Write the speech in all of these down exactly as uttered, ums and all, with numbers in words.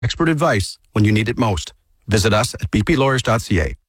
Expert advice when you need it most. Visit us at b p lawyers dot c a.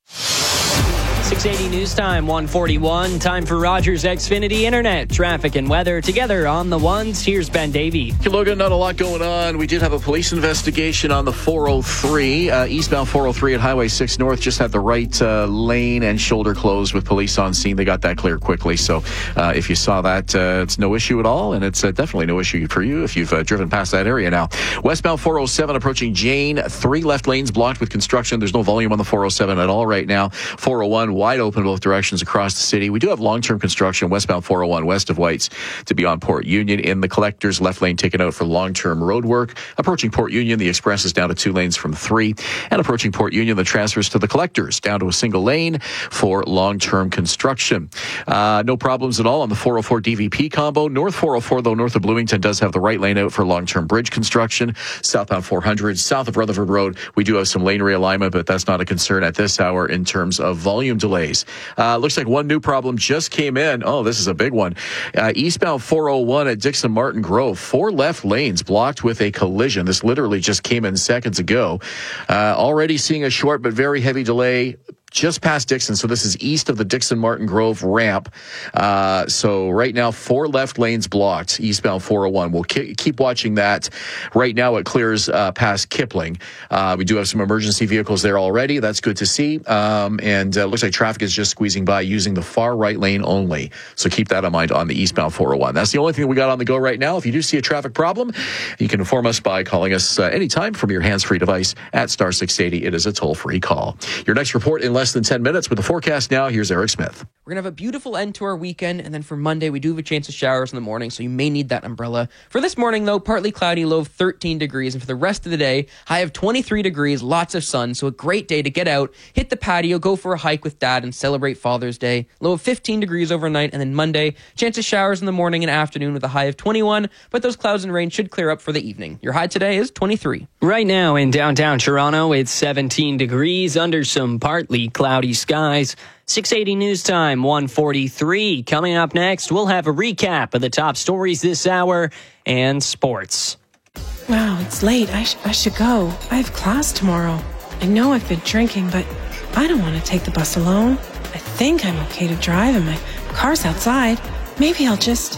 six eighty News Time, one forty-one. Time for Rogers Xfinity Internet. Traffic and weather together on the ones. Here's Ben Davey. Hey, Logan, not a lot going on. We did have a police investigation on the four oh three. Uh, eastbound four oh three at Highway six North just had the right uh, lane and shoulder closed with police on scene. They got that clear quickly. So uh, if you saw that, uh, it's no issue at all. And it's uh, definitely no issue for you if you've uh, driven past that area now. Westbound four oh seven approaching Jane. Three left lanes blocked with construction. There's no volume on the four oh seven at all right now. four oh one wide open both directions across the city. We do have long-term construction westbound four oh one west of Whites to be on Port Union. In the collectors, left lane taken out for long-term road work. Approaching Port Union, the express is down to two lanes from three. And approaching Port Union, the transfers to the collectors down to a single lane for long-term construction. Uh, no problems at all on the four oh four D V P combo. North four oh four, though, north of Bloomington does have the right lane out for long-term bridge construction. Southbound four hundred, south of Rutherford Road, we do have some lane realignment, but that's not a concern at this hour in terms of volume delays. Uh, looks like one new problem just came in. Oh, this is a big one. Uh, eastbound four oh one at Dixon Martin Grove. Four left lanes blocked with a collision. This literally just came in seconds ago. Uh, already seeing a short but very heavy delay just past Dixon. So this is east of the Dixon Martin Grove ramp. Uh, so right now, four left lanes blocked, eastbound four oh one. We'll ke- keep watching that. Right now, it clears uh, past Kipling. Uh, we do have some emergency vehicles there already. That's good to see. Um, and uh, looks like traffic is just squeezing by using the far right lane only. So keep that in mind on the eastbound four oh one. That's the only thing we got on the go right now. If you do see a traffic problem, you can inform us by calling us uh, anytime from your hands-free device at star six eighty. It is a toll-free call. Your next report in less than ten minutes with the forecast now. Here's Eric Smith. We're going to have a beautiful end to our weekend, and then for Monday, we do have a chance of showers in the morning, so you may need that umbrella. For this morning, though, partly cloudy, low of thirteen degrees, and for the rest of the day, high of twenty-three degrees, lots of sun, so a great day to get out, hit the patio, go for a hike with Dad, and celebrate Father's Day. Low of fifteen degrees overnight, and then Monday, chance of showers in the morning and afternoon with a high of twenty-one, but those clouds and rain should clear up for the evening. Your high today is twenty-three. Right now in downtown Toronto, it's seventeen degrees under some partly cloudy skies. six eighty News Time, one forty-three. Coming up next, we'll have a recap of the top stories this hour and sports. Wow, it's late. I, sh- I should go. I have class tomorrow. I know I've been drinking, but I don't want to take the bus alone. I think I'm okay to drive and my car's outside. Maybe I'll just...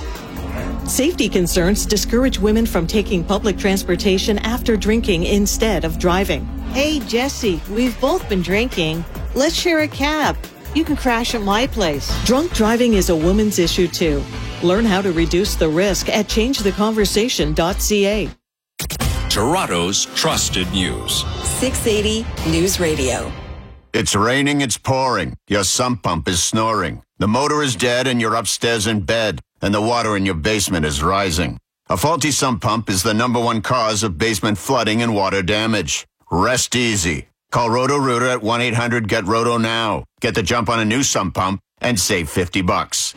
Safety concerns discourage women from taking public transportation after drinking instead of driving. Hey, Jesse, we've both been drinking. Let's share a cab. You can crash at my place. Drunk driving is a woman's issue, too. Learn how to reduce the risk at change the conversation dot c a. Toronto's trusted news. six eighty News Radio. It's raining, it's pouring. Your sump pump is snoring. The motor is dead and you're upstairs in bed, and the water in your basement is rising. A faulty sump pump is the number one cause of basement flooding and water damage. Rest easy. Call Roto-Rooter at one eight hundred get roto now. Get the jump on a new sump pump and save fifty bucks.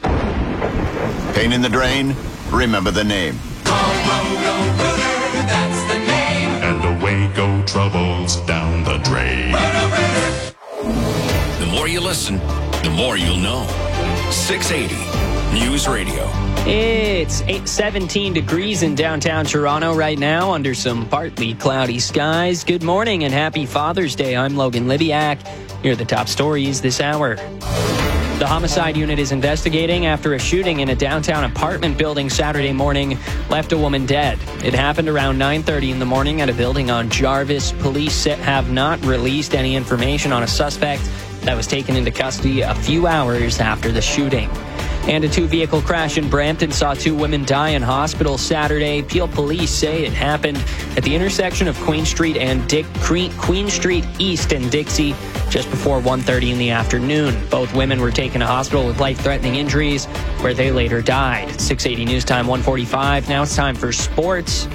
Pain in the drain? Remember the name. Call Roto-Rooter, that's the name. And away go troubles down the drain. Roto-Rooter. The more you listen, the more you'll know. six eighty News Radio. It's eight, seventeen degrees in downtown Toronto right now under some partly cloudy skies. Good morning and happy Father's Day. I'm Logan Libiak. Here are the top stories this hour. The homicide unit is investigating after a shooting in a downtown apartment building Saturday morning left a woman dead. It happened around nine thirty in the morning at a building on Jarvis. Police have not released any information on a suspect that was taken into custody a few hours after the shooting. And a two-vehicle crash in Brampton saw two women die in hospital Saturday. Peel police say it happened at the intersection of Queen Street and Dick Queen Street East and Dixie just before one thirty in the afternoon. Both women were taken to hospital with life-threatening injuries, where they later died. six eighty News Time, one forty-five. Now it's time for sports.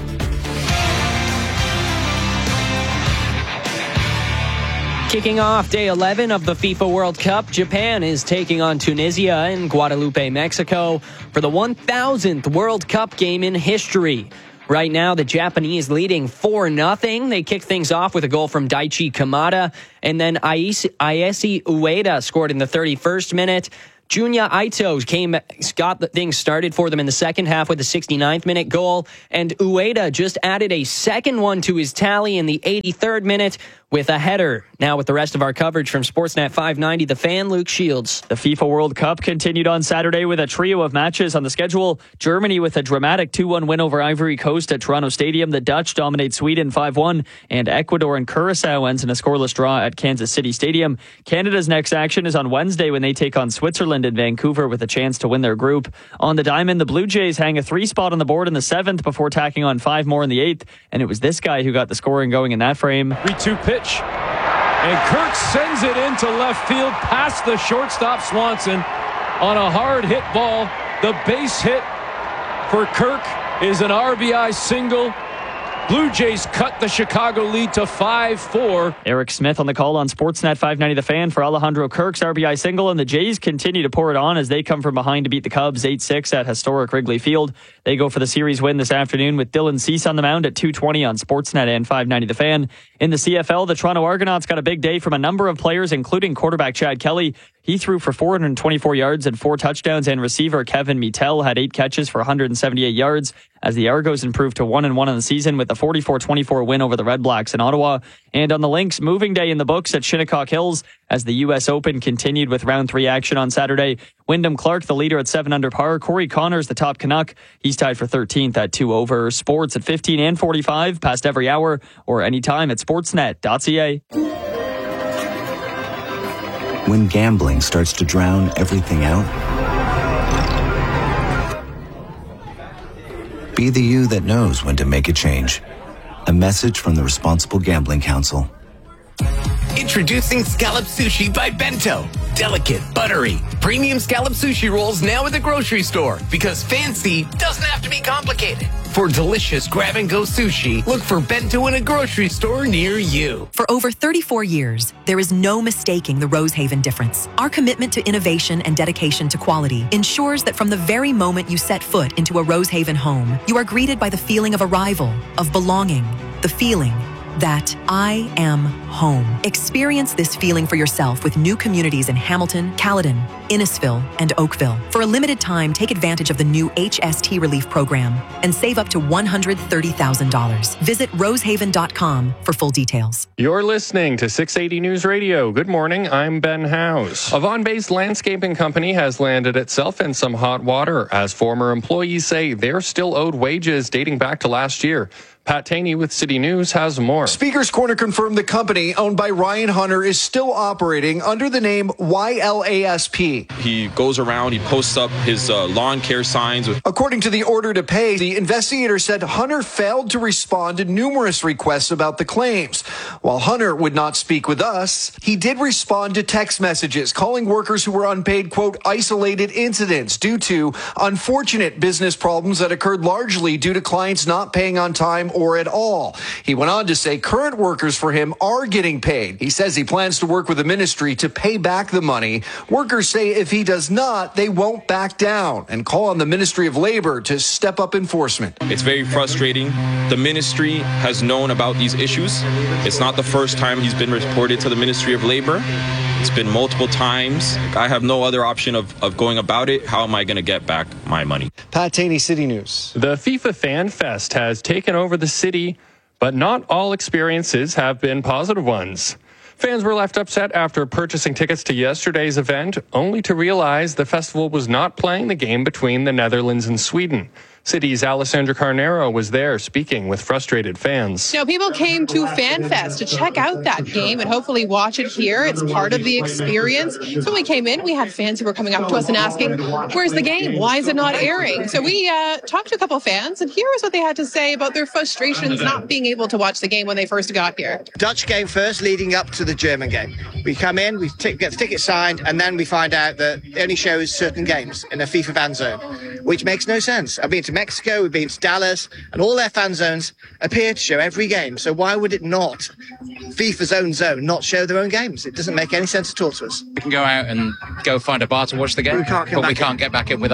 Kicking off day eleven of the FIFA World Cup, Japan is taking on Tunisia in Guadalupe, Mexico for the one thousandth World Cup game in history. Right now, the Japanese leading four nothing. They kick things off with a goal from Daichi Kamada, and then Ayase Ueda scored in the thirty-first minute. Junya Ito came, got the things started for them in the second half with a sixty-ninth minute goal, and Ueda just added a second one to his tally in the eighty-third minute with a header. Now with the rest of our coverage from Sportsnet five ninety, The Fan, Luke Shields. The FIFA World Cup continued on Saturday with a trio of matches on the schedule. Germany with a dramatic two one win over Ivory Coast at Toronto Stadium. The Dutch dominate Sweden five one, and Ecuador and Curacao ends in a scoreless draw at Kansas City Stadium. Canada's next action is on Wednesday when they take on Switzerland in Vancouver with a chance to win their group. On the diamond, the Blue Jays hang a three spot on the board in the seventh before tacking on five more in the eighth, and it was this guy who got the scoring going in that frame. three two pitch. And Kirk sends it into left field past the shortstop Swanson on a hard hit ball. The base hit for Kirk is an R B I single. Blue Jays cut the Chicago lead to five four. Eric Smith on the call on Sportsnet five ninety The Fan for Alejandro Kirk's R B I single, and the Jays continue to pour it on as they come from behind to beat the Cubs eight six at historic Wrigley Field. They go for the series win this afternoon with Dylan Cease on the mound at two twenty on Sportsnet and five ninety The Fan. In the C F L, the Toronto Argonauts got a big day from a number of players, including quarterback Chad Kelly. He threw for four hundred twenty-four yards and four touchdowns, and receiver Kevin Mittel had eight catches for one hundred seventy-eight yards as the Argos improved to one and one in the season with a forty-four twenty-four win over the Red Blacks in Ottawa. And on the Lynx, moving day in the books at Shinnecock Hills as the U S Open continued with round three action on Saturday. Wyndham Clark, the leader at seven under par. Corey Connors, the top Canuck. He's tied for thirteenth at two over. Sports at fifteen and forty-five, past every hour, or anytime at sportsnet dot c a. When gambling starts to drown everything out, be the you that knows when to make a change. A message from the Responsible Gambling Council. Introducing Scallop Sushi by Bento. Delicate, buttery, premium scallop sushi rolls now at the grocery store, because fancy doesn't have to be complicated. For delicious grab-and-go sushi, look for Bento in a grocery store near you. For over thirty-four years, there is no mistaking the Rosehaven difference. Our commitment to innovation and dedication to quality ensures that from the very moment you set foot into a Rosehaven home, you are greeted by the feeling of arrival, of belonging, the feeling that I am home. Experience this feeling for yourself with new communities in Hamilton, Caledon, Innisfil, and Oakville. For a limited time, take advantage of the new H S T Relief Program and save up to one hundred thirty thousand dollars. Visit rosehaven dot com for full details. You're listening to six eighty News Radio. Good morning, I'm Ben Howes. A Vaughan-based landscaping company has landed itself in some hot water as former employees say they're still owed wages dating back to last year. Pat Taney with City News has more. Speaker's Corner confirmed the company, owned by Ryan Hunter, is still operating under the name Y L A S P. He goes around, he posts up his uh, lawn care signs. With- According to the order to pay, the investigator said Hunter failed to respond to numerous requests about the claims. While Hunter would not speak with us, he did respond to text messages calling workers who were unpaid, quote, isolated incidents due to unfortunate business problems that occurred largely due to clients not paying on time or at all. He went on to say current workers for him are getting paid. He says he plans to work with the ministry to pay back the money. Workers say if he does not, they won't back down and call on the Ministry of Labor to step up enforcement. It's very frustrating. The ministry has known about these issues. It's not the first time he's been reported to the Ministry of Labor. It's been multiple times. I have no other option of, of going about it. How am I going to get back my money? Pat Taney, City News. The FIFA Fan Fest has taken over the city, but not all experiences have been positive ones. Fans were left upset after purchasing tickets to yesterday's event, only to realize the festival was not playing the game between the Netherlands and Sweden. City's Alessandra Carnero was there speaking with frustrated fans. You know, people came to FanFest to check out that game and hopefully watch it here. It's part of the experience. So when we came in, we had fans who were coming up to us and asking, where's the game? Why is it not airing? So we uh, talked to a couple of fans, and here is what they had to say about their frustrations not being able to watch the game when they first got here. Dutch game first, leading up to the German game. We come in, we t- get the ticket signed, and then we find out that it only shows certain games in a FIFA fan zone, which makes no sense. I've been to Mexico, we've been to Dallas, and all their fan zones appear to show every game. So why would it not, FIFA's own zone, not show their own games? It doesn't make any sense at all to us. We can go out and go find a bar to watch the game, we can't but we can't in. get back in with our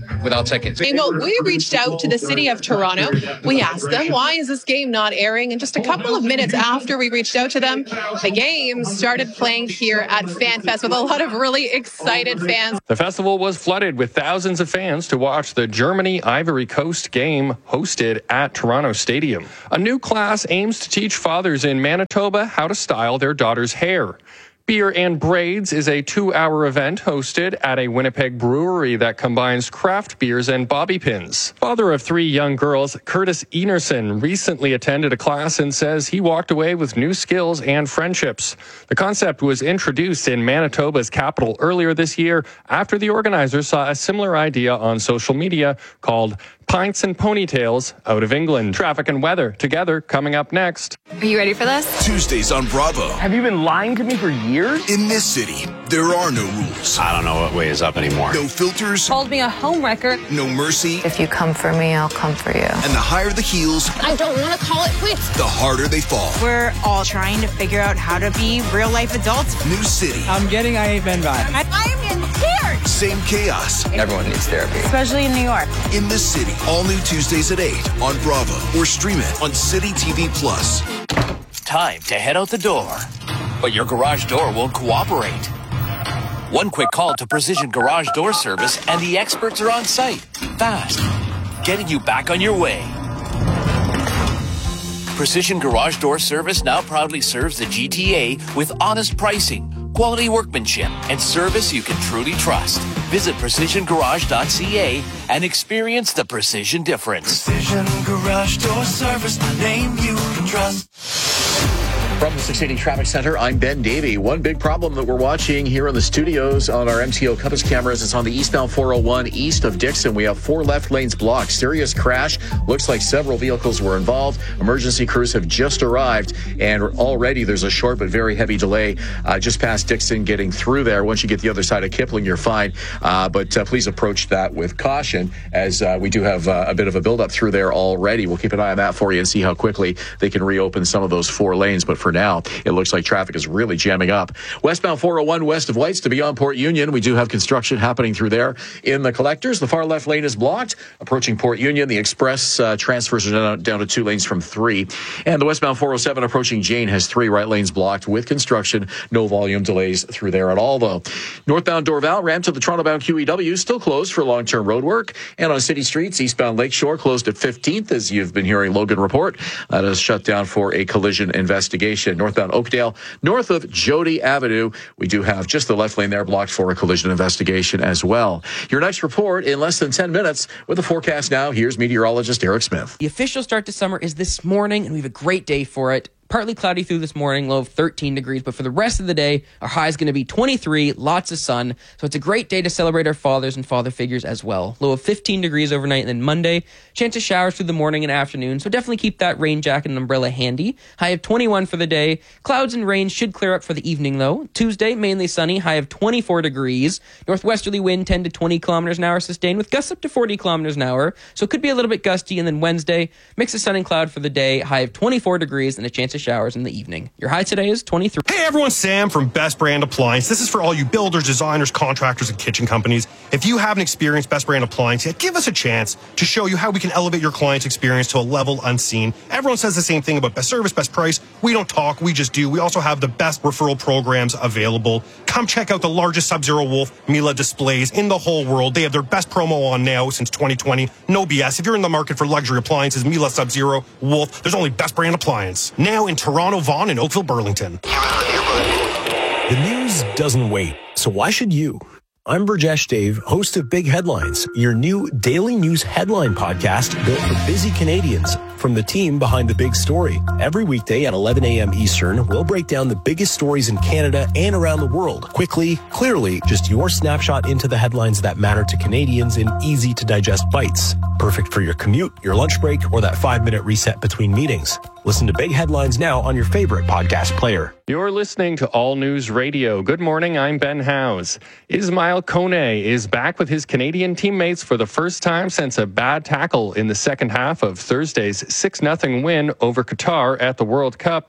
without tickets. Hey, well, we reached out to the city of Toronto. We asked them, why is this game not airing? And just a couple of minutes after we reached out to them, the game started playing here at FanFest with a lot of really excited fans. The festival was flooded with thousands of fans to watch the Germany-Ivory Coast game hosted at Toronto Stadium. A new class aims to teach fathers in Manitoba how to style their daughter's hair. Beer and Braids is a two-hour event hosted at a Winnipeg brewery that combines craft beers and bobby pins. Father of three young girls, Curtis Enerson, recently attended a class and says he walked away with new skills and friendships. The concept was introduced in Manitoba's capital earlier this year after the organizers saw a similar idea on social media called Pints and Ponytails out of England. Traffic and weather together coming up next. Are you ready for this? Tuesdays on Bravo. Have you been lying to me for years? In this city, there are no rules. I don't know what way is up anymore. No filters. Called me a homewrecker. No mercy. If you come for me, I'll come for you. And the higher the heels, I don't want to call it quits. the harder they fall. We're all trying to figure out how to be real life adults. New city. I'm getting I Ain't Been Bad. I, I am getting scared. Same chaos. Everyone needs therapy. Especially in New York. In this city. All new Tuesdays at eight on Bravo or stream it on City T V Plus. Time to head out the door, but your garage door won't cooperate. One quick call to Precision Garage Door Service and the experts are on site, fast, getting you back on your way. Precision Garage Door Service now proudly serves the G T A with honest pricing, quality workmanship, and service you can truly trust. Visit precision garage dot c a and experience the precision difference. Precision Garage Door Service, the name you can trust. From the six eighty Traffic Center, I'm Ben Davey. One big problem that we're watching here in the studios on our M T O Compass cameras is on the eastbound four oh one east of Dixon. We have four left lanes blocked. Serious crash. Looks like several vehicles were involved. Emergency crews have just arrived, and already there's a short but very heavy delay uh, just past Dixon getting through there. Once you get the other side of Kipling, you're fine. Uh, but uh, please approach that with caution, as uh, we do have uh, a bit of a buildup through there already. We'll keep an eye on that for you and see how quickly they can reopen some of those four lanes. But for now, it looks like traffic is really jamming up. Westbound four oh one west of Whites to beyond Port Union. We do have construction happening through there in the collectors. The far left lane is blocked. Approaching Port Union, the express uh, transfers are down, down to two lanes from three. And the westbound four oh seven approaching Jane has three right lanes blocked with construction. No volume delays through there at all, though. Northbound Dorval ramp to the Toronto-bound Q E W still closed for long-term road work. And on city streets, eastbound Lakeshore closed at fifteenth, as you've been hearing Logan report. That is shut down for a collision investigation. Northbound Oakdale, north of Jody Avenue, we do have just the left lane there blocked for a collision investigation as well. Your next report in less than ten minutes with the forecast now. Here's meteorologist Eric Smith. The official start to summer is this morning, and we have a great day for it. Partly cloudy through this morning, low of thirteen degrees, but for the rest of the day, our high is going to be twenty-three, lots of sun. So it's a great day to celebrate our fathers and father figures as well. Low of fifteen degrees overnight, and then Monday, chance of showers through the morning and afternoon. So definitely keep that rain jacket and umbrella handy. High of twenty-one for the day. Clouds and rain should clear up for the evening though. Tuesday, mainly sunny, high of twenty-four degrees. Northwesterly wind ten to twenty kilometers an hour sustained with gusts up to forty kilometers an hour. So it could be a little bit gusty. And then Wednesday, mix of sun and cloud for the day, high of twenty-four degrees and a chance of showers in the evening. Your high today is twenty-three. Hey everyone, Sam from Best Brand Appliance. This is for all you builders, designers, contractors, and kitchen companies. If you haven't experienced Best Brand Appliance yet, give us a chance to show you how we can elevate your client's experience to a level unseen. Everyone says the same thing about best service, best price. We don't talk, we just do. We also have the best referral programs available. Come check out the largest Sub-Zero Wolf Miele displays in the whole world. They have their best promo on now since twenty twenty. No B S. If you're in the market for luxury appliances, Miele, Sub-Zero, Wolf, there's only Best Brand Appliance. Now in Toronto, Vaughan, and Oakville, Burlington. The news doesn't wait, so why should you? I'm Burjesh Dave, host of Big Headlines, your new daily news headline podcast built for busy Canadians from the team behind the big story. Every weekday at eleven a.m. Eastern, we'll break down the biggest stories in Canada and around the world. Quickly, clearly, just your snapshot into the headlines that matter to Canadians in easy-to-digest bites. Perfect for your commute, your lunch break, or that five-minute reset between meetings. Listen to Big Headlines now on your favorite podcast player. You're listening to All News Radio. Good morning, I'm Ben Howes. Ismail Kone is back with his Canadian teammates for the first time since a bad tackle in the second half of Thursday's six nothing win over Qatar at the World Cup.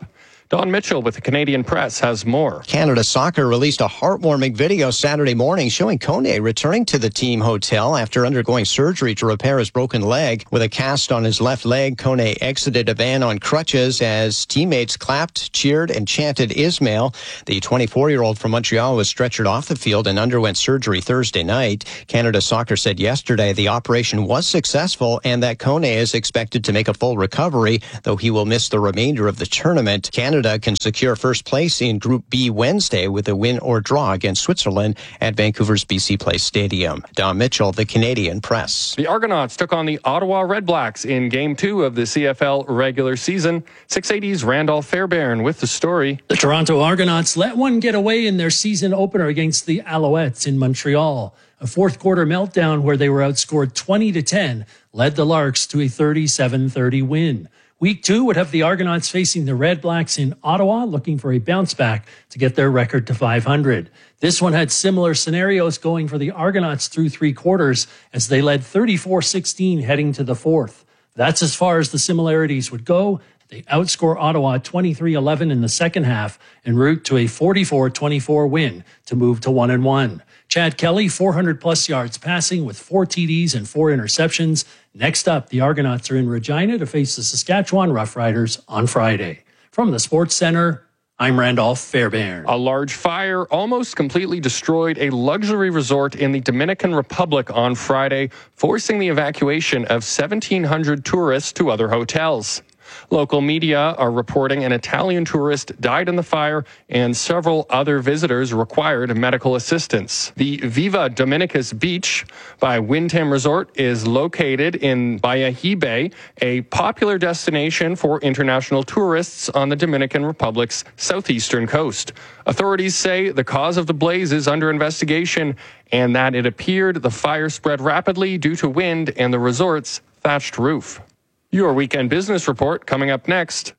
Don Mitchell with the Canadian Press has more. Canada Soccer released a heartwarming video Saturday morning showing Kone returning to the team hotel after undergoing surgery to repair his broken leg. With a cast on his left leg, Kone exited a van on crutches as teammates clapped, cheered, and chanted Ismail. The twenty-four-year-old from Montreal was stretchered off the field and underwent surgery Thursday night. Canada Soccer said yesterday the operation was successful and that Kone is expected to make a full recovery, though he will miss the remainder of the tournament. Canada can secure first place in Group B Wednesday with a win or draw against Switzerland at Vancouver's B C Place Stadium. Don Mitchell, the Canadian Press. The Argonauts took on the Ottawa Red Blacks in Game two of the C F L regular season. six eighty's Randolph Fairbairn with the story. The Toronto Argonauts let one get away in their season opener against the Alouettes in Montreal. A fourth quarter meltdown where they were outscored twenty to ten led the Larks to a thirty-seven thirty win. Week two would have the Argonauts facing the Red Blacks in Ottawa, looking for a bounce back to get their record to five hundred. This one had similar scenarios going for the Argonauts through three quarters as they led thirty-four sixteen heading to the fourth. That's as far as the similarities would go. They outscore Ottawa twenty-three eleven in the second half en route to a forty-four twenty-four win to move to one and one. Chad Kelly, four hundred plus yards passing with four T Ds and four interceptions. Next up, the Argonauts are in Regina to face the Saskatchewan Roughriders on Friday. From the Sports Center, I'm Randolph Fairbairn. A large fire almost completely destroyed a luxury resort in the Dominican Republic on Friday, forcing the evacuation of seventeen hundred tourists to other hotels. Local media are reporting an Italian tourist died in the fire and several other visitors required medical assistance. The Viva Dominicus Beach by Windham Resort is located in Bayahibe, a popular destination for international tourists on the Dominican Republic's southeastern coast. Authorities say the cause of the blaze is under investigation and that it appeared the fire spread rapidly due to wind and the resort's thatched roof. Your weekend business report coming up next.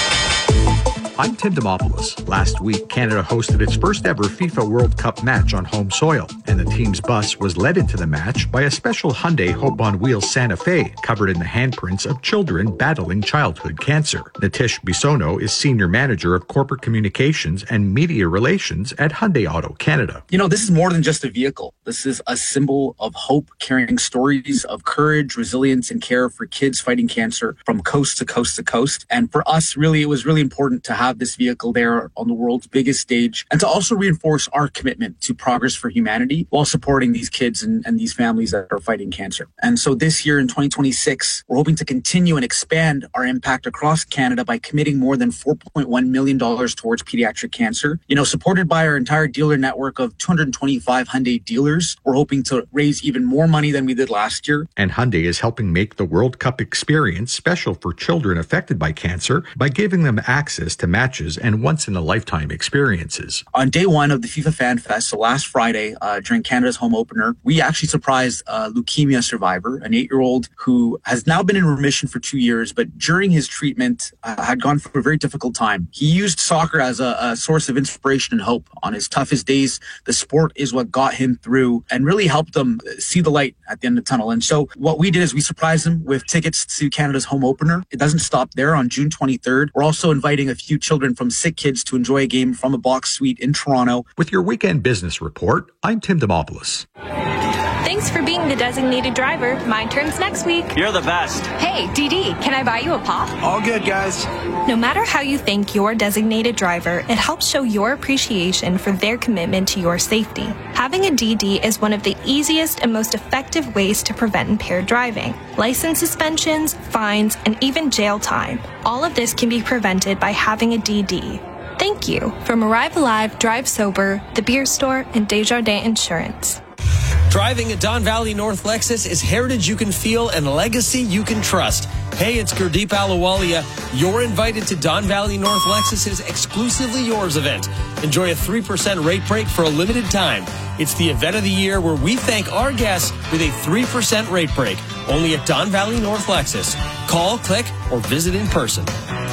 I'm Tim Demopoulos. Last week, Canada hosted its first ever FIFA World Cup match on home soil, and the team's bus was led into the match by a special Hyundai Hope on Wheels Santa Fe, covered in the handprints of children battling childhood cancer. Nitish Bisono is Senior Manager of Corporate Communications and Media Relations at Hyundai Auto Canada. You know, this is more than just a vehicle. This is a symbol of hope, carrying stories of courage, resilience, and care for kids fighting cancer from coast to coast to coast. And for us, really, it was really important to have this vehicle there on the world's biggest stage and to also reinforce our commitment to progress for humanity while supporting these kids and, and these families that are fighting cancer. And so this year in twenty twenty-six, we're hoping to continue and expand our impact across Canada by committing more than four point one million dollars towards pediatric cancer. You know, supported by our entire dealer network of two hundred twenty-five Hyundai dealers, we're hoping to raise even more money than we did last year. And Hyundai is helping make the World Cup experience special for children affected by cancer by giving them access to matches and once-in-a-lifetime experiences. On day one of the FIFA Fan Fest, so last Friday, uh, during Canada's home opener, we actually surprised a leukemia survivor, an eight-year-old who has now been in remission for two years, but during his treatment uh, had gone through a very difficult time. He used soccer as a, a source of inspiration and hope. On his toughest days, the sport is what got him through and really helped him see the light at the end of the tunnel. And so what we did is we surprised him with tickets to Canada's home opener. It doesn't stop there. On June twenty-third, we're also inviting a few children from sick kids to enjoy a game from a box suite in Toronto. With your weekend business report, I'm Tim Demopoulos. Thanks for being the designated driver. My turn's next week. You're the best. Hey, D D, can I buy you a pop? All good, guys. No matter how you thank your designated driver, it helps show your appreciation for their commitment to your safety. Having a D D is one of the easiest and most effective ways to prevent impaired driving. License suspensions, fines, and even jail time. All of this can be prevented by having a D D. Thank you. From Arrive Alive, Drive Sober, The Beer Store, and Desjardins Insurance. Driving a Don Valley North Lexus is heritage you can feel and legacy you can trust. Hey, it's Gurdeep Ahluwalia. You're invited to Don Valley North Lexus's Exclusively Yours event. Enjoy a three percent rate break for a limited time. It's the event of the year where we thank our guests with a three percent rate break. Only at Don Valley North Lexus. Call, click, or visit in person.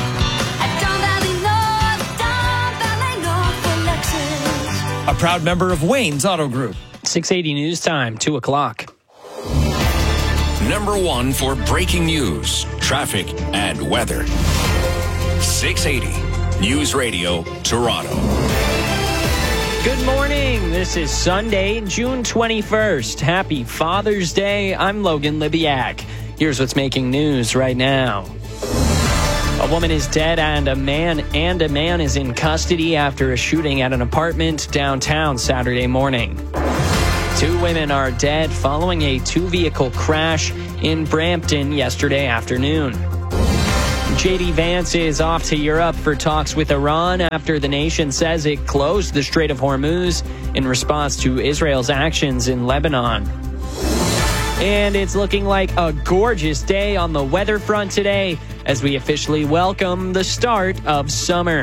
A proud member of Wayne's Auto Group. six eighty News Time, two o'clock. Number one for breaking news, traffic, and weather. six eighty. News Radio Toronto. Good morning. This is Sunday, June twenty-first. Happy Father's Day. I'm Logan Libiak. Here's what's making news right now. A woman is dead and a man and a man is in custody after a shooting at an apartment downtown Saturday morning. Two women are dead following a two-vehicle crash in Brampton yesterday afternoon. J D Vance is off to Europe for talks with Iran after the nation says it closed the Strait of Hormuz in response to Israel's actions in Lebanon. And it's looking like a gorgeous day on the weather front today as we officially welcome the start of summer.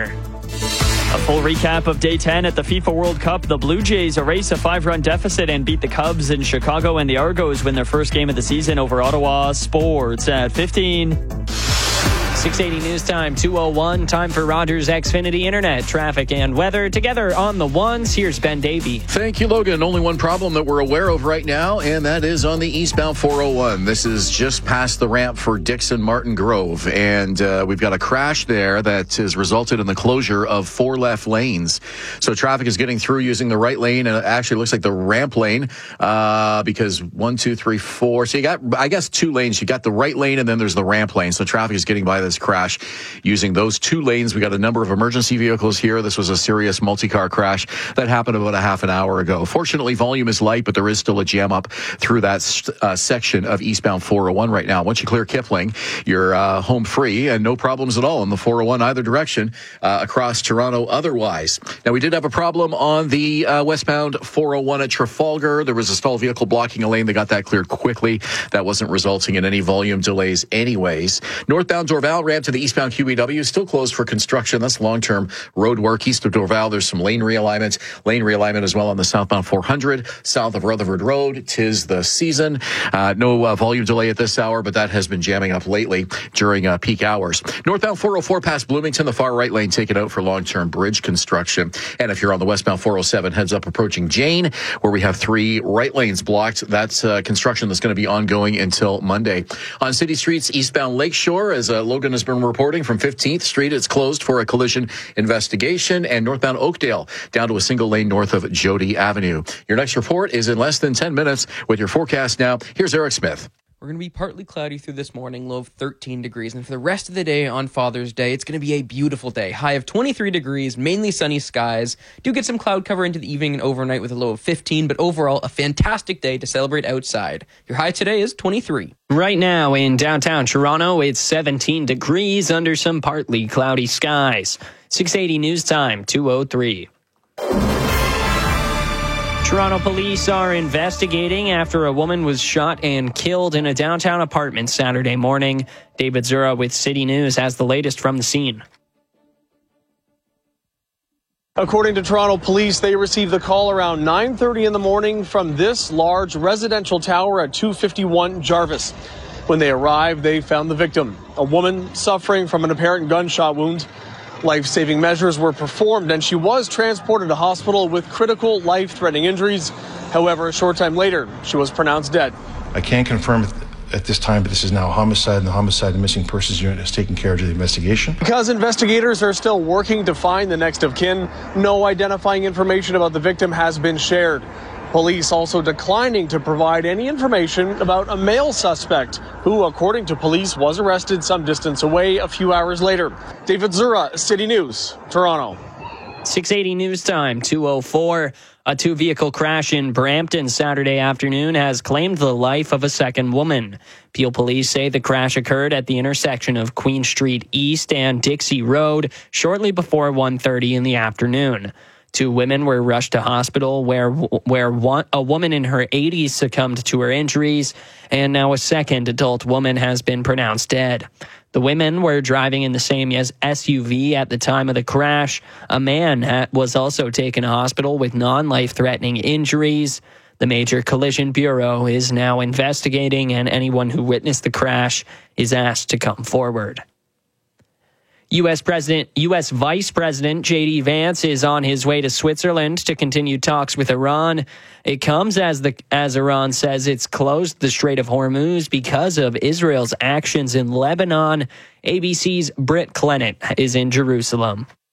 A full recap of Day ten at the FIFA World Cup. The Blue Jays erase a five-run deficit and beat the Cubs in Chicago, and the Argos win their first game of the season over Ottawa. Sports at fifteen. six eighty News Time, two oh one. Time for Rogers Xfinity Internet, traffic and weather. Together on the ones, here's Ben Davey. Thank you, Logan. Only one problem that we're aware of right now, and that is on the eastbound four oh one. This is just past the ramp for Dixon Martin Grove, and uh, we've got a crash there that has resulted in the closure of four left lanes. So traffic is getting through using the right lane, and it actually looks like the ramp lane uh, because one, two, three, four. So you got, I guess, two lanes. You got the right lane, and then there's the ramp lane. So traffic is getting by this crash using those two lanes. We got a number of emergency vehicles here. This was a serious multi-car crash that happened about a half an hour ago. Fortunately, volume is light, but there is still a jam up through that uh, section of eastbound four oh one right now. Once you clear Kipling, you're uh, home free and no problems at all on the four oh one either direction uh, across Toronto otherwise. Now, we did have a problem on the uh, westbound four oh one at Trafalgar. There was a stalled vehicle blocking a lane. They got that cleared quickly. That wasn't resulting in any volume delays anyways. Northbound Dorval ramp to the eastbound Q E W is still closed for construction. That's long-term road work. East of Dorval, there's some lane realignment. Lane realignment as well on the southbound four hundred, south of Rutherford Road. Tis the season. Uh, no uh, volume delay at this hour, but that has been jamming up lately during uh, peak hours. Northbound four oh four past Bloomington, the far right lane taken out for long-term bridge construction. And if you're on the westbound four oh seven, heads up approaching Jane, where we have three right lanes blocked. That's uh, construction that's going to be ongoing until Monday. On city streets, eastbound Lakeshore, as uh, Logan has been reporting from fifteenth Street, it's closed for a collision investigation, and northbound Oakdale down to a single lane north of Jody Avenue. Your next report is in less than ten minutes with your forecast now. Here's Eric Smith. We're going to be partly cloudy through this morning, low of thirteen degrees. And for the rest of the day on Father's Day, it's going to be a beautiful day. High of twenty-three degrees, mainly sunny skies. Do get some cloud cover into the evening and overnight with a low of fifteen, but overall, a fantastic day to celebrate outside. Your high today is twenty-three. Right now in downtown Toronto, it's seventeen degrees under some partly cloudy skies. six eighty News Time, two oh three. Toronto police are investigating after a woman was shot and killed in a downtown apartment Saturday morning. David Zura with City News has the latest from the scene. According to Toronto police, they received the call around nine thirty in the morning from this large residential tower at two fifty-one Jarvis. When they arrived, they found the victim, a woman suffering from an apparent gunshot wound. Life-saving measures were performed, and she was transported to hospital with critical life-threatening injuries. However, a short time later, she was pronounced dead. I can't confirm at this time, but this is now a homicide, and the Homicide and Missing Persons Unit has taken care of the investigation. Because investigators are still working to find the next of kin, no identifying information about the victim has been shared. Police also declining to provide any information about a male suspect who, according to police, was arrested some distance away a few hours later. David Zura, City News, Toronto. six eighty News Time, two oh four. A two-vehicle crash in Brampton Saturday afternoon has claimed the life of a second woman. Peel police say the crash occurred at the intersection of Queen Street East and Dixie Road shortly before one thirty in the afternoon. Two women were rushed to hospital where where one, a woman in her eighties succumbed to her injuries, and now a second adult woman has been pronounced dead. The women were driving in the same S U V at the time of the crash. A man was also taken to hospital with non-life-threatening injuries. The Major Collision Bureau is now investigating, and anyone who witnessed the crash is asked to come forward. U S President, U S Vice President J D Vance is on his way to Switzerland to continue talks with Iran. It comes as the as Iran says it's closed the Strait of Hormuz because of Israel's actions in Lebanon. A B C's Britt Clennett is in Jerusalem.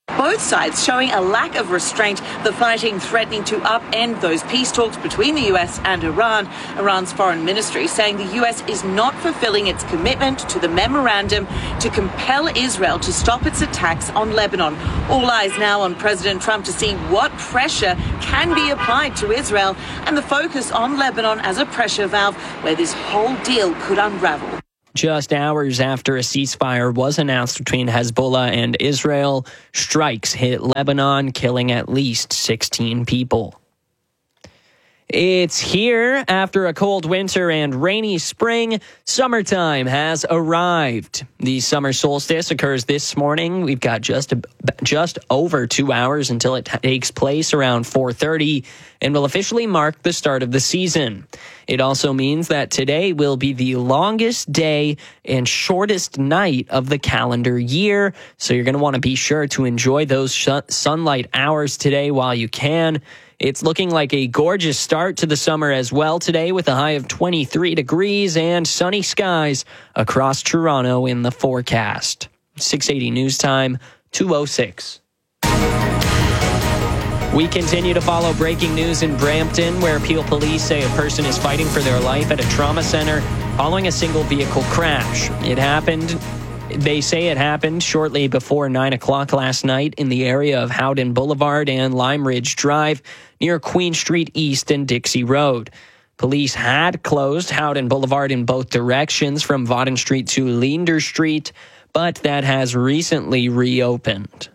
Both sides showing a lack of restraint, the fighting threatening to upend those peace talks between the U S and Iran. Iran's foreign ministry saying the U S is not fulfilling its commitment to the memorandum to compel Israel to stop its attacks on Lebanon. All eyes now on President Trump to see what pressure can be applied to Israel and the focus on Lebanon as a pressure valve where this whole deal could unravel. Just hours after a ceasefire was announced between Hezbollah and Israel, strikes hit Lebanon, killing at least sixteen people. It's here after a cold winter and rainy spring. Summertime has arrived. The summer solstice occurs this morning. We've got just a, just over two hours until it takes place around four thirty and will officially mark the start of the season. It also means that today will be the longest day and shortest night of the calendar year. So you're going to want to be sure to enjoy those sh- sunlight hours today while you can. It's looking like a gorgeous start to the summer as well today, with a high of twenty-three degrees and sunny skies across Toronto in the forecast. six eighty News Time, two oh six. We continue to follow breaking news in Brampton, where Peel police say a person is fighting for their life at a trauma center following a single vehicle crash. It happened... They say it happened shortly before nine o'clock last night in the area of Howden Boulevard and Lime Ridge Drive near Queen Street East and Dixie Road. Police had closed Howden Boulevard in both directions from Vaughan Street to Leander Street, but that has recently reopened.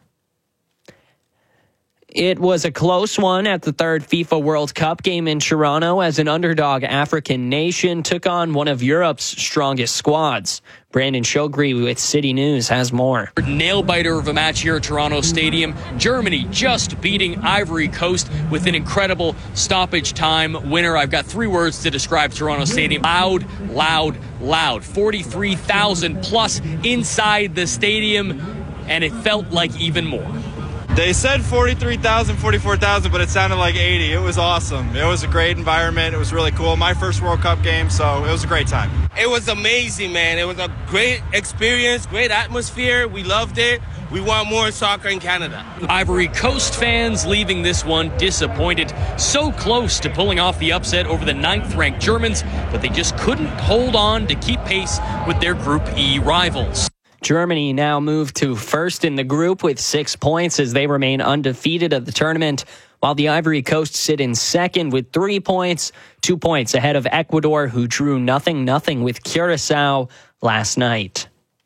It was a close one at the third FIFA World Cup game in Toronto as an underdog African nation took on one of Europe's strongest squads. Brandon Shogri with City News has more. Nail-biter of a match here at Toronto Stadium. Germany just beating Ivory Coast with an incredible stoppage time winner. I've got three words to describe Toronto Stadium. Loud, loud, loud. forty-three thousand plus inside the stadium, and it felt like even more. They said forty-three thousand, forty-four thousand, but it sounded like eighty. It was awesome. It was a great environment. It was really cool. My first World Cup game, so it was a great time. It was amazing, man. It was a great experience, great atmosphere. We loved it. We want more soccer in Canada. Ivory Coast fans leaving this one disappointed. So close to pulling off the upset over the ninth-ranked Germans, but they just couldn't hold on to keep pace with their Group E rivals. Germany now moved to first in the group with six points as they remain undefeated at the tournament, while the Ivory Coast sit in second with three points, two points ahead of Ecuador, who drew nothing nothing with Curacao last night.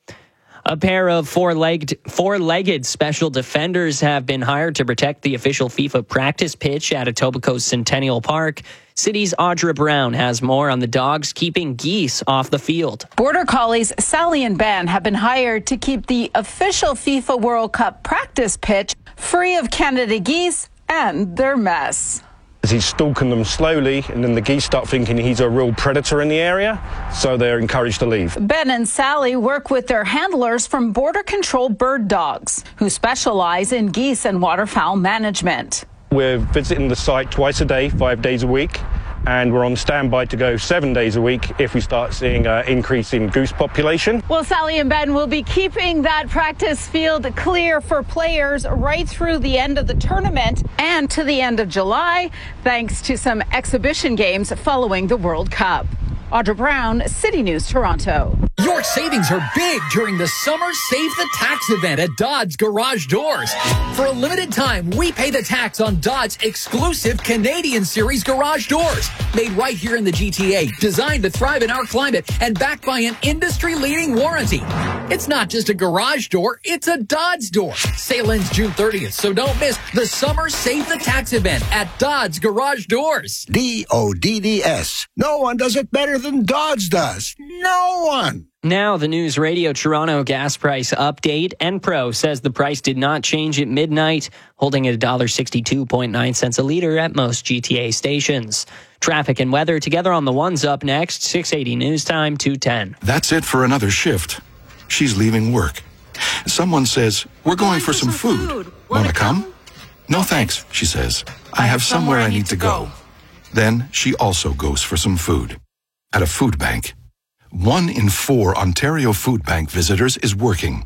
A pair of four-legged, four-legged special defenders have been hired to protect the official FIFA practice pitch at Etobicoke Centennial Park. City's Audra Brown has more on the dogs keeping geese off the field. Border Collies Sally and Ben have been hired to keep the official FIFA World Cup practice pitch free of Canada geese and their mess. He's stalking them slowly, and then the geese start thinking he's a real predator in the area, so they're encouraged to leave. Ben and Sally work with their handlers from Border Control Bird Dogs, who specialize in geese and waterfowl management. We're visiting the site twice a day, five days a week, and we're on standby to go seven days a week if we start seeing an increase in goose population. Well, Sally and Ben will be keeping that practice field clear for players right through the end of the tournament and to the end of July, thanks to some exhibition games following the World Cup. Audra Brown, City News, Toronto. Your savings are big during the Summer Save the Tax event at Dodds Garage Doors. For a limited time, we pay the tax on Dodds' exclusive Canadian Series garage doors. Made right here in the G T A, designed to thrive in our climate, and backed by an industry-leading warranty. It's not just a garage door, it's a Dodds door. Sale ends June thirtieth, so don't miss the Summer Save the Tax event at Dodds Garage Doors. D O D D S. No one does it better than Dodds does. No one. Now, the News Radio Toronto gas price update. Enpro says the price did not change at midnight, holding at one dollar sixty-two point nine cents a liter at most G T A stations. Traffic and weather together on the ones up next. six eighty News Time, two ten. That's it for another shift. She's leaving work. Someone says, we're going for some food. Want to come? No thanks, she says. I have somewhere I need to go. Then she also goes for some food. At a food bank. One in four Ontario Food Bank visitors is working.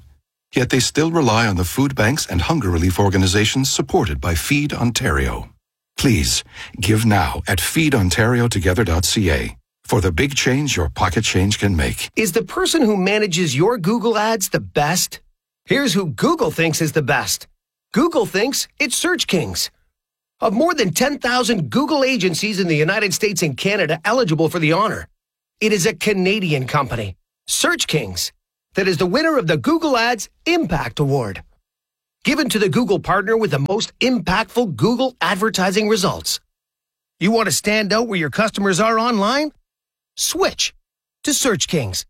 Yet they still rely on the food banks and hunger relief organizations supported by Feed Ontario. Please, give now at feed ontario together dot c a for the big change your pocket change can make. Is the person who manages your Google ads the best? Here's who Google thinks is the best. Google thinks it's Search Kings. Of more than ten thousand Google agencies in the United States and Canada eligible for the honor, it is a Canadian company, Search Kings, that is the winner of the Google Ads Impact Award, given to the Google partner with the most impactful Google advertising results. You want to stand out where your customers are online? Switch to Search Kings.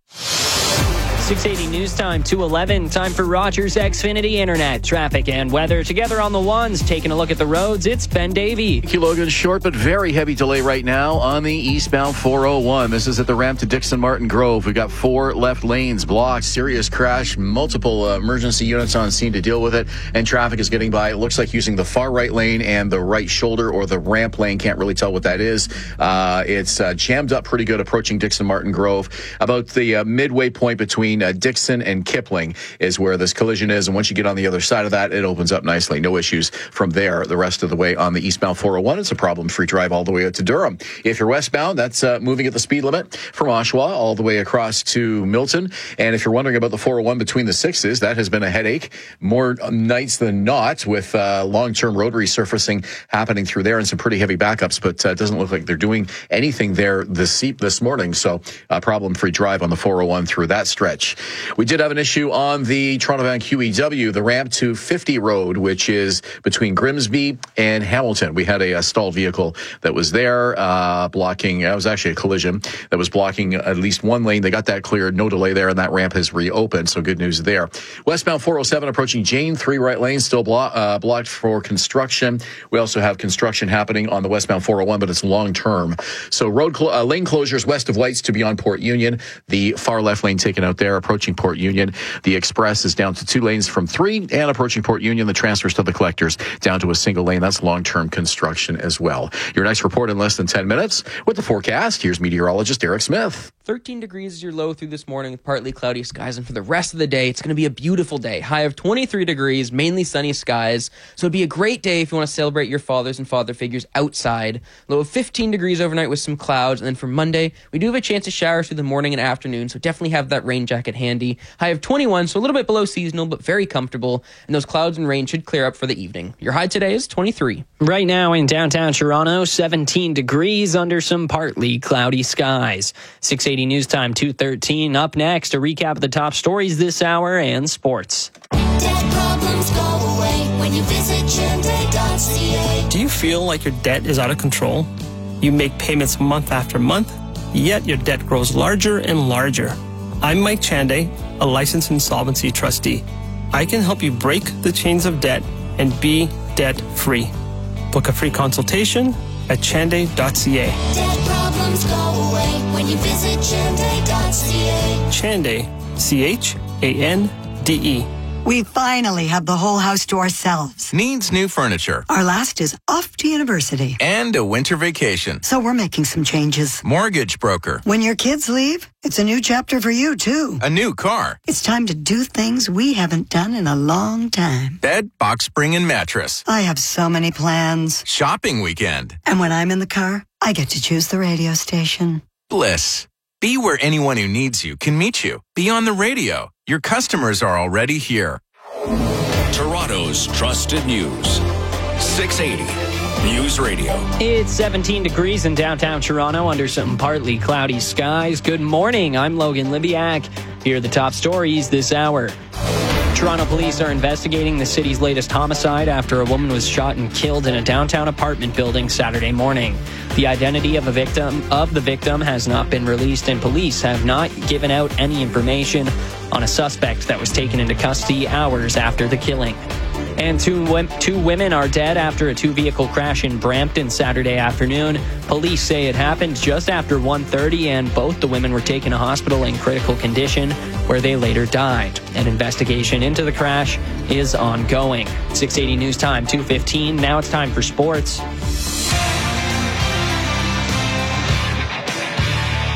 six eighty News Time, two eleven. Time for Rogers Xfinity Internet. Traffic and weather together on the ones. Taking a look at the roads, it's Ben Davey. Thank you, Logan. Short but very heavy delay right now on the eastbound four oh one. This is at the ramp to Dixon Martin Grove. We've got four left lanes blocked. Serious crash. Multiple uh, emergency units on scene to deal with it. And traffic is getting by. It looks like using the far right lane and the right shoulder or the ramp lane. Can't really tell what that is. Uh, it's uh, jammed up pretty good approaching Dixon Martin Grove. About the uh, midway point between Uh, Dixon and Kipling is where this collision is, and once you get on the other side of that, it opens up nicely. No issues from there the rest of the way on the eastbound four oh one. It's a problem-free drive all the way out to Durham. If you're westbound, that's uh, moving at the speed limit from Oshawa all the way across to Milton. And if you're wondering about the four oh one between the sixes, that has been a headache more nights than not, with uh, long-term road resurfacing happening through there and some pretty heavy backups, but uh, it doesn't look like they're doing anything there this, this morning. So uh, problem-free drive on the four oh one through that stretch. We did have an issue on the Toronto-bound Q E W, the ramp to fifty Road, which is between Grimsby and Hamilton. We had a, a stalled vehicle that was there, uh, blocking, it was actually a collision that was blocking at least one lane. They got that cleared, no delay there, and that ramp has reopened, so good news there. Westbound four oh seven approaching Jane, three right lanes still blo- uh, blocked for construction. We also have construction happening on the westbound four oh one, but it's long-term. So road cl- uh, lane closures west of Lights to beyond Port Union. The far left lane taken out there, approaching Port Union. The Express is down to two lanes from three, and approaching Port Union, the transfers to the Collectors down to a single lane. That's long-term construction as well. Your next report in less than ten minutes with the forecast. Here's meteorologist Eric Smith. thirteen degrees is your low through this morning with partly cloudy skies, and for the rest of the day, it's going to be a beautiful day. High of twenty-three degrees, mainly sunny skies. So it'd be a great day if you want to celebrate your fathers and father figures outside. Low of fifteen degrees overnight with some clouds, and then for Monday, we do have a chance of showers through the morning and afternoon, so definitely have that rain jacket handy. High of twenty-one, so a little bit below seasonal, but very comfortable. And those clouds and rain should clear up for the evening. Your high today is twenty-three. Right now in downtown Toronto, seventeen degrees under some partly cloudy skies. six eighty News Time, two thirteen. Up next, a recap of the top stories this hour and sports. Debt problems go away when you visit chande dot c a. Do you feel like your debt is out of control? You make payments month after month, yet your debt grows larger and larger. I'm Mike Chande, a licensed insolvency trustee. I can help you break the chains of debt and be debt-free. Book a free consultation at chande dot c a. Debt problems go away when you visit chande dot c a. Chande, C H A N D E. We finally have the whole house to ourselves. Needs new furniture. Our last is off to university. And a winter vacation. So we're making some changes. Mortgage broker. When your kids leave, it's a new chapter for you, too. A new car. It's time to do things we haven't done in a long time. Bed, box spring, and mattress. I have so many plans. Shopping weekend. And when I'm in the car, I get to choose the radio station. Bliss. Be where anyone who needs you can meet you. Be on the radio. Your customers are already here. Toronto's trusted news. six eighty News Radio. It's seventeen degrees in downtown Toronto under some partly cloudy skies. Good morning. I'm Logan Libiak. Here are the top stories this hour. Toronto police are investigating the city's latest homicide after a woman was shot and killed in a downtown apartment building Saturday morning. The identity of a victim of the victim has not been released, and police have not given out any information on a suspect that was taken into custody hours after the killing. And two, two women are dead after a two-vehicle crash in Brampton Saturday afternoon. Police say it happened just after one thirty, and both the women were taken to hospital in critical condition, where they later died. An investigation into the crash is ongoing. six eighty News Time, two fifteen. Now it's time for sports.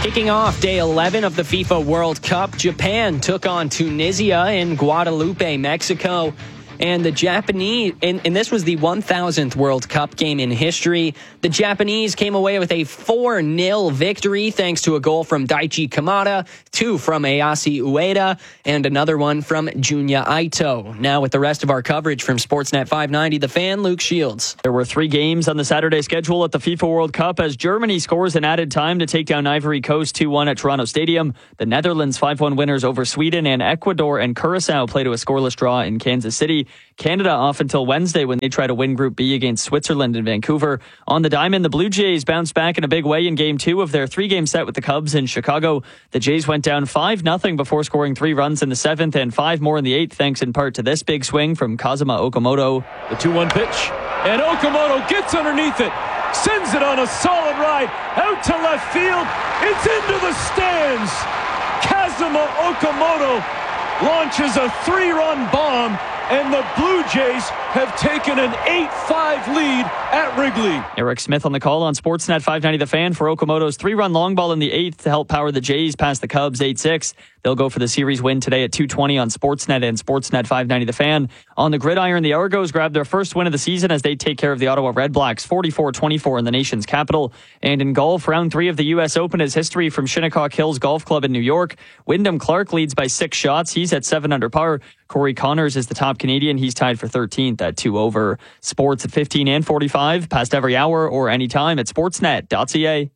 Kicking off day eleven of the FIFA World Cup, Japan took on Tunisia in Guadalupe, Mexico. And the Japanese, and, and this was the one thousandth World Cup game in history. The Japanese came away with a four nil victory thanks to a goal from Daichi Kamada, two from Ayase Ueda, and another one from Junya Aito. Now with the rest of our coverage from Sportsnet five ninety, The Fan, Luke Shields. There were three games on the Saturday schedule at the FIFA World Cup as Germany scores in added time to take down Ivory Coast two one at Toronto Stadium. The Netherlands five one winners over Sweden, and Ecuador and Curacao play to a scoreless draw in Kansas City. Canada off until Wednesday when they try to win Group B against Switzerland in Vancouver. On the diamond, the Blue Jays bounced back in a big way in Game two of their three-game set with the Cubs in Chicago. The Jays went down five nothing before scoring three runs in the seventh and five more in the eighth, thanks in part to this big swing from Kazuma Okamoto. The two one pitch, and Okamoto gets underneath it, sends it on a solid ride, out to left field, it's into the stands. Kazuma Okamoto launches a three-run bomb, and the Blue Jays have taken an eight five lead at Wrigley. Eric Smith on the call on Sportsnet five ninety The Fan for Okamoto's three-run long ball in the eighth to help power the Jays past the Cubs eight six. They'll go for the series win today at two twenty on Sportsnet and Sportsnet five ninety The Fan. On the gridiron, the Argos grabbed their first win of the season as they take care of the Ottawa Redblacks forty-four twenty-four in the nation's capital. And in golf, round three of the U S Open is history from Shinnecock Hills Golf Club in New York. Wyndham Clark leads by six shots. He's at seven under par. Corey Connors is the top Canadian. He's tied for thirteenth at two over. Sports at fifteen and forty-five, past every hour or anytime at sportsnet dot c a.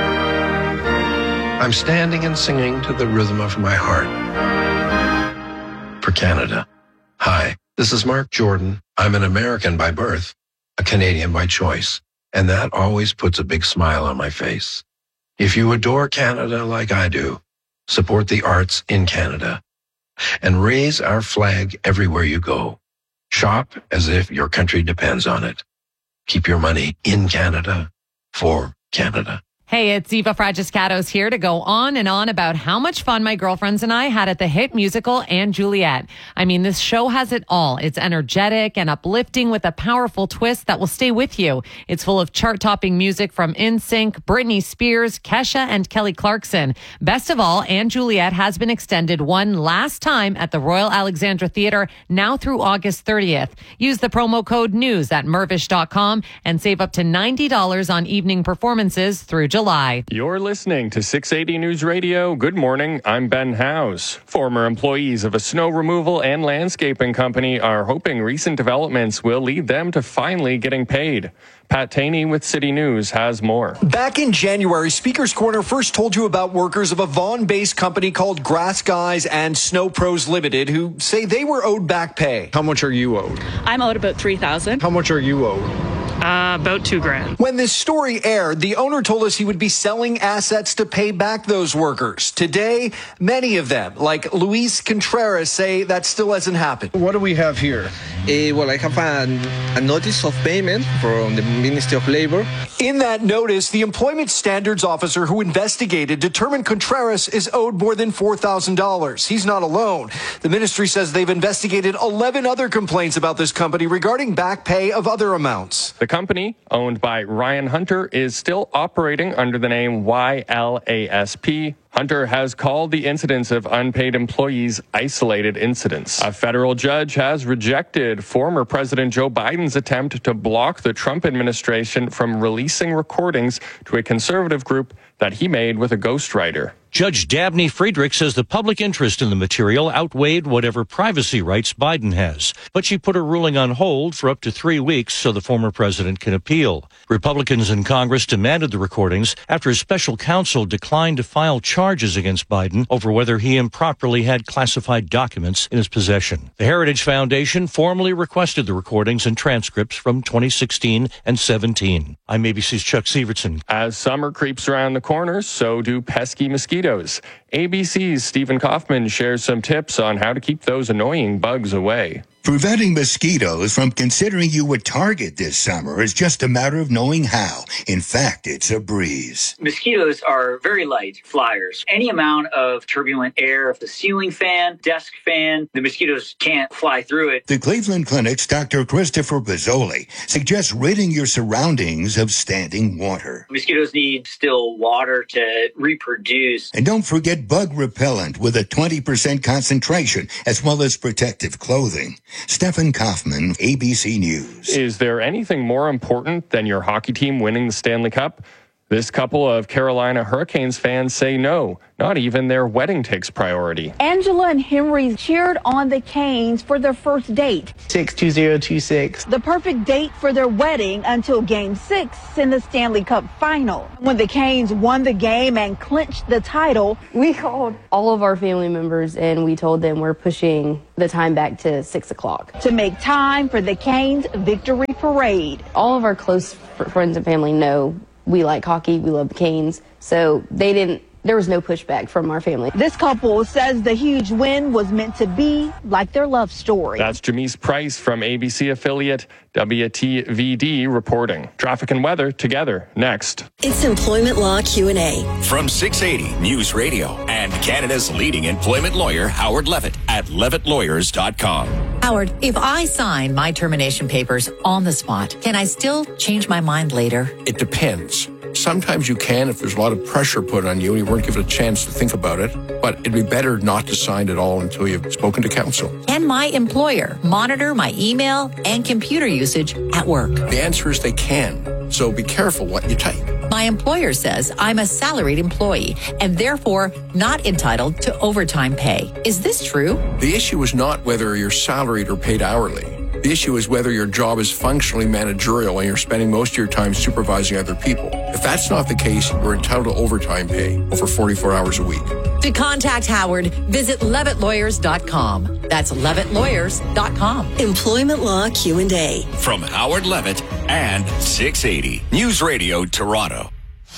I'm standing and singing to the rhythm of my heart. For Canada. Hi, this is Mark Jordan. I'm an American by birth, a Canadian by choice, and that always puts a big smile on my face. If you adore Canada like I do, support the arts in Canada and raise our flag everywhere you go. Shop as if your country depends on it. Keep your money in Canada for Canada. Hey, it's Eva Fragiscatos here to go on and on about how much fun my girlfriends and I had at the hit musical And Juliet. I mean, this show has it all. It's energetic and uplifting with a powerful twist that will stay with you. It's full of chart-topping music from N Sync, Britney Spears, Kesha, and Kelly Clarkson. Best of all, And Juliet has been extended one last time at the Royal Alexandra Theatre, now through August thirtieth. Use the promo code NEWS at mervish dot com and save up to ninety dollars on evening performances through July. You're listening to six eighty News Radio. Good morning. I'm Ben Howes. Former employees of a snow removal and landscaping company are hoping recent developments will lead them to finally getting paid. Pat Taney with City News has more. Back in January, Speaker's Corner first told you about workers of a Vaughan-based company called Grass Guys and Snow Pros Limited who say they were owed back pay. How much are you owed? I'm owed about three thousand dollars. How much are you owed? Uh, about two grand. When this story aired, the owner told us he would be selling assets to pay back those workers. Today, many of them, like Luis Contreras, say that still hasn't happened. What do we have here? Uh, well, I have a, a notice of payment from the Ministry of Labor. In that notice, the Employment Standards Officer who investigated determined Contreras is owed more than four thousand dollars. He's not alone. The ministry says they've investigated eleven other complaints about this company regarding back pay of other amounts. The company, owned by Ryan Hunter, is still operating under the name Y L A S P. Hunter has called the incidents of unpaid employees isolated incidents. A federal judge has rejected former President Joe Biden's attempt to block the Trump administration from releasing recordings to a conservative group that he made with a ghostwriter. Judge Dabney Friedrich says the public interest in the material outweighed whatever privacy rights Biden has. But she put her ruling on hold for up to three weeks so the former president can appeal. Republicans in Congress demanded the recordings after a special counsel declined to file charges against Biden over whether he improperly had classified documents in his possession. The Heritage Foundation formally requested the recordings and transcripts from twenty sixteen and seventeen. I'm A B C's Chuck Sievertson. As summer creeps around the corner, so do pesky mosquitoes. A B C's Stephen Kaufman shares some tips on how to keep those annoying bugs away. Preventing mosquitoes from considering you a target this summer is just a matter of knowing how. In fact, it's a breeze. Mosquitoes are very light flyers. Any amount of turbulent air, if the ceiling fan, desk fan, the mosquitoes can't fly through it. The Cleveland Clinic's Doctor Christopher Bozzoli suggests ridding your surroundings of standing water. Mosquitoes need still water to reproduce. And don't forget bug repellent with a twenty percent concentration, as well as protective clothing. Stephen Kaufman, A B C News. Is there anything more important than your hockey team winning the Stanley Cup? This couple of Carolina Hurricanes fans say no, not even their wedding takes priority. Angela and Henry cheered on the Canes for their first date. six two zero two six. The perfect date for their wedding until Game six in the Stanley Cup Final. When the Canes won the game and clinched the title, we called all of our family members and we told them we're pushing the time back to six o'clock. To make time for the Canes victory parade. All of our close f- friends and family know we like hockey, we love the Canes, so they didn't, there was no pushback from our family. This couple says the huge win was meant to be like their love story. That's Jamise Price from A B C affiliate W T V D reporting. Traffic and weather together next. It's Employment Law Q and A. From six eighty News Radio and Canada's leading employment lawyer, Howard Levitt at levitt lawyers dot com. Howard, if I sign my termination papers on the spot, can I still change my mind later? It depends. Sometimes you can if there's a lot of pressure put on you and you weren't given a chance to think about it, but it'd be better not to sign at all until you've spoken to counsel. Can my employer monitor my email and computer usage at work? The answer is they can, so be careful what you type. My employer says I'm a salaried employee and therefore not entitled to overtime pay. Is this true? The issue is not whether you're salaried or paid hourly. The issue is whether your job is functionally managerial and you're spending most of your time supervising other people. If that's not the case, you're entitled to overtime pay over forty-four hours a week. To contact Howard, visit levitt lawyers dot com. That's levitt lawyers dot com. Employment Law Q and A. From Howard Levitt and six eighty News Radio Toronto.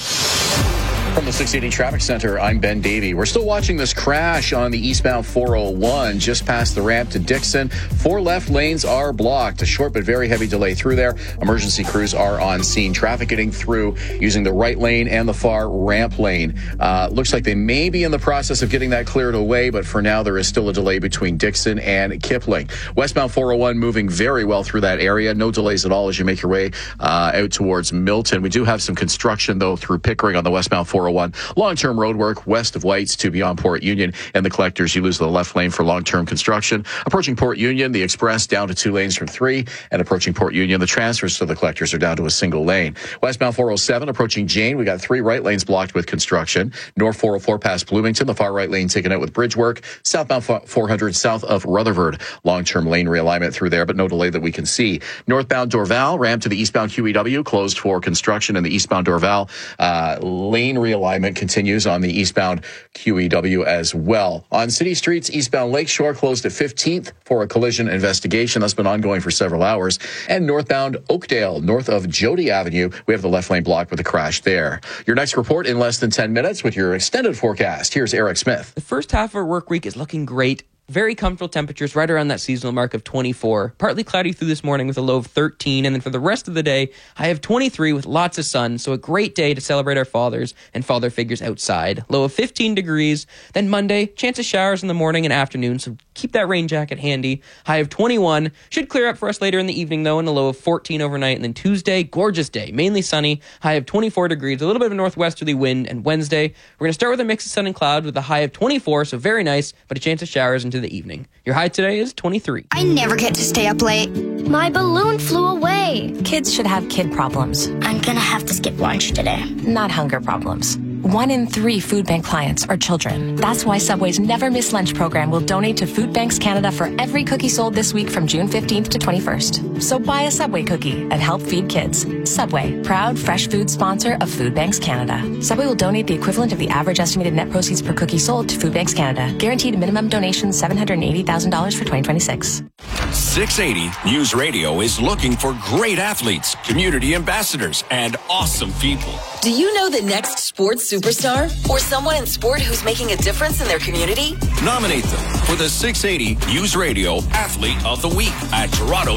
From the six eighty Traffic Center, I'm Ben Davey. We're still watching this crash on the eastbound four oh one just past the ramp to Dixon. Four left lanes are blocked. A short but very heavy delay through there. Emergency crews are on scene. Traffic getting through using the right lane and the far ramp lane. Uh, looks like they may be in the process of getting that cleared away, but for now there is still a delay between Dixon and Kipling. Westbound four oh one moving very well through that area. No delays at all as you make your way uh, out towards Milton. We do have some construction, though, through Pickering on the westbound four oh one. Long-term road work west of Whites to beyond Port Union and the collectors. You lose the left lane for long-term construction. Approaching Port Union, the express down to two lanes from three, and approaching Port Union, the transfers to the collectors are down to a single lane. Westbound four oh seven approaching Jane, we got three right lanes blocked with construction. North four oh four past Bloomington, the far right lane taken out with bridge work. Southbound four hundred south of Rutherford, long-term lane realignment through there, but no delay that we can see. Northbound Dorval, ramp to the eastbound Q E W, closed for construction, and the eastbound Dorval uh, lane realignment continues on the eastbound Q E W as well. On city streets, eastbound Lakeshore closed at fifteenth for a collision investigation. That's been ongoing for several hours. And northbound Oakdale, north of Jody Avenue, we have the left lane blocked with a crash there. Your next report in less than ten minutes with your extended forecast. Here's Eric Smith. The first half of our work week is looking great. Very comfortable temperatures right around that seasonal mark of twenty-four. Partly cloudy through this morning with a low of thirteen. And then for the rest of the day, I have twenty-three with lots of sun. So a great day to celebrate our fathers and father figures outside. Low of fifteen degrees. Then Monday, chance of showers in the morning and afternoon. So keep that rain jacket handy. High of twenty-one. Should clear up for us later in the evening though, and a low of fourteen overnight. And then Tuesday, gorgeous day. Mainly sunny. High of twenty-four degrees. A little bit of a northwesterly wind. And Wednesday, we're going to start with a mix of sun and cloud with a high of twenty-four. So very nice, but a chance of showers into the evening. Your high today is twenty-three. I never get to stay up late. My balloon flew away. Kids should have kid problems. I'm gonna have to skip lunch today. Not hunger problems. One in three food bank clients are children. That's why Subway's Never Miss Lunch program will donate to Food Banks Canada for every cookie sold this week from June fifteenth to twenty-first. So buy a Subway cookie and help feed kids. Subway, proud fresh food sponsor of Food Banks Canada. Subway will donate the equivalent of the average estimated net proceeds per cookie sold to Food Banks Canada. Guaranteed minimum donation seven hundred eighty thousand dollars for twenty twenty-six. six eighty News Radio is looking for great athletes, community ambassadors, and awesome people. Do you know the next sports superstar or someone in sport who's making a difference in their community? Nominate them for the six eighty News Radio Athlete of the Week at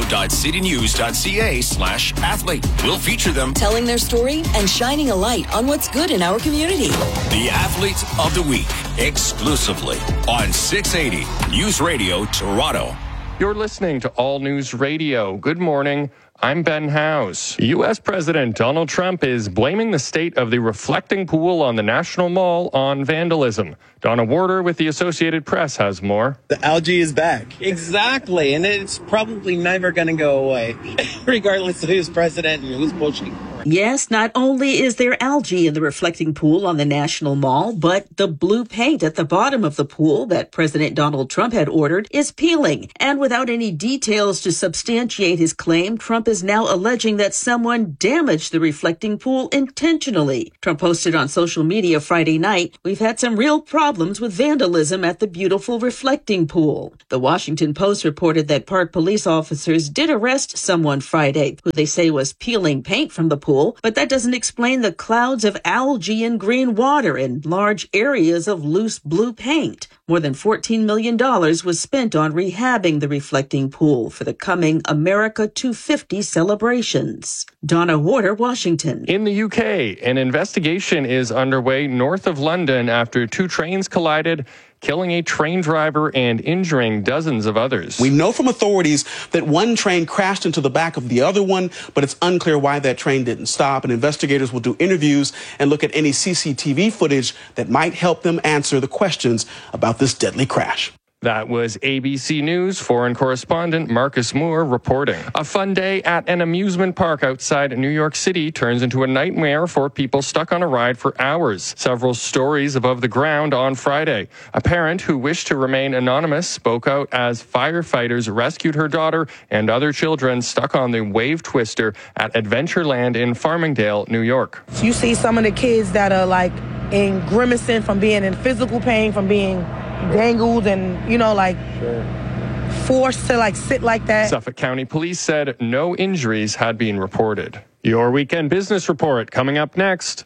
toronto.citynews.ca slash athlete. We'll feature them Telling their story and shining a light on what's good in our community. the Athlete of the Week exclusively on six eighty News Radio Toronto. You're listening to All News Radio. Good morning. I'm Ben House. U S President Donald Trump is blaming the state of the reflecting pool on the National Mall on vandalism. Donna Warder with the Associated Press has more. The algae is back. Exactly. And it's probably never going to go away, regardless of who's president and who's pushing. Yes, not only is there algae in the reflecting pool on the National Mall, but the blue paint at the bottom of the pool that President Donald Trump had ordered is peeling. And without any details to substantiate his claim, Trump is now alleging that someone damaged the reflecting pool intentionally. Trump posted on social media Friday night, "We've had some real problems with vandalism at the beautiful reflecting pool." The Washington Post reported that Park police officers did arrest someone Friday who they say was peeling paint from the pool. But that doesn't explain the clouds of algae and green water and large areas of loose blue paint. More than fourteen million dollars was spent on rehabbing the reflecting pool for the coming America two fifty celebrations. Donna Warder, Washington. In the U K, an investigation is underway north of London after two trains collided, killing a train driver and injuring dozens of others. We know from authorities that one train crashed into the back of the other one, but it's unclear why that train didn't stop, and investigators will do interviews and look at any C C T V footage that might help them answer the questions about this deadly crash. That was A B C News foreign correspondent Marcus Moore reporting. A fun day at an amusement park outside New York City turns into a nightmare for people stuck on a ride for hours. Several stories above the ground on Friday. A parent who wished to remain anonymous spoke out as firefighters rescued her daughter and other children stuck on the wave twister at Adventureland in Farmingdale, New York. You see some of the kids that are like in grimacing from being in physical pain, from being dangled and, you know, like sure. forced to like sit like that. Suffolk County Police said no injuries had been reported. Your weekend business report coming up next.